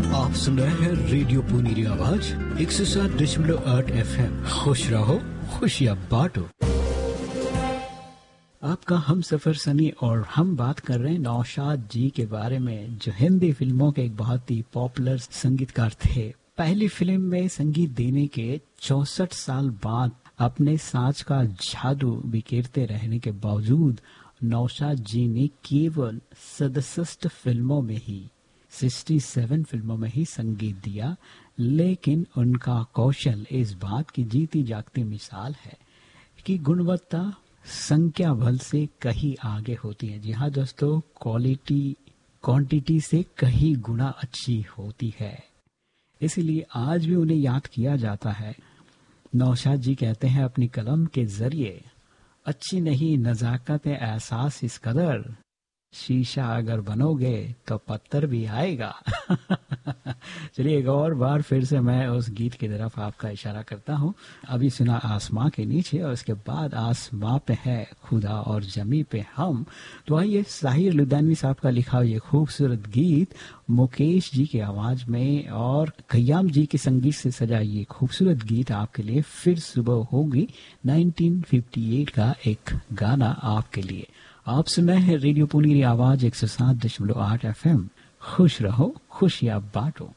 आप सुन रहे हैं रेडियो पुनीरी आवाज 107.8 FM। खुश रहो, खुशियाँ बांटो। आपका हम सफर सनी और हम बात कर रहे हैं नौशाद जी के बारे में, जो हिंदी फिल्मों के एक बहुत ही पॉपुलर संगीतकार थे। पहली फिल्म में संगीत देने के 64 साल बाद अपने साज का जादू बिखेरते रहने के बावजूद नौशाद जी ने केवल 67 फिल्मों में ही 67 फिल्मों में ही संगीत दिया, लेकिन उनका कौशल इस बात की जीती जागती मिसाल है कि गुणवत्ता संख्या बल से कहीं आगे होती है। जी हाँ दोस्तों, क्वालिटी क्वांटिटी से कहीं गुना अच्छी होती है, इसीलिए आज भी उन्हें याद किया जाता है। नौशाद जी कहते हैं अपनी कलम के जरिए, अच्छी नहीं नजाकत एहसास इस कदर, शीशा अगर बनोगे तो पत्थर भी आएगा। चलिए एक और बार फिर से मैं उस गीत की तरफ आपका इशारा करता हूँ। अभी सुना आसमां के नीचे और उसके बाद आसमां पे है खुदा और जमी पे हम। तो आइए साहिर लुधियानवी साहब का लिखा ये खूबसूरत गीत मुकेश जी की आवाज में और खयाम जी के संगीत से सजा ये खूबसूरत गीत आपके लिए फिर सुबह होगी 1958 का एक गाना आपके लिए। आप सुन रहे हैं रेडियो पुनीरी आवाज 107.8 FM। खुश रहो, खुशियां बांटो।